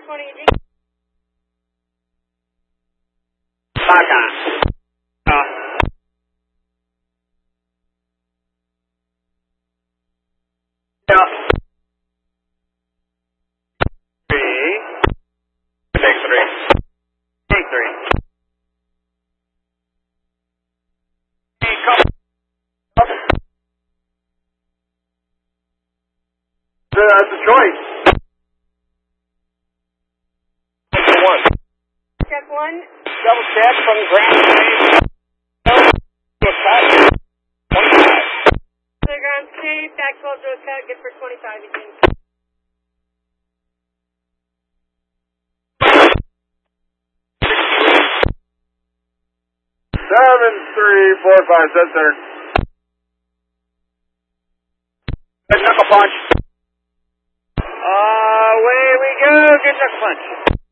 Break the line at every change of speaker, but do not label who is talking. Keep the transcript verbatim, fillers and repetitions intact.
twenty G.
Baka. Uh. Yeah. Three. Take three. Take three. Hey, come. Up. That's a choice. One.
Check one.
Double check from ground state. To a cut. twenty-five.
The ground state, back twelve to a cut, good for twenty-five, you think.
Seven, three, four, five, seven, center. Good knuckle punch. Away we go. Good knuckle punch.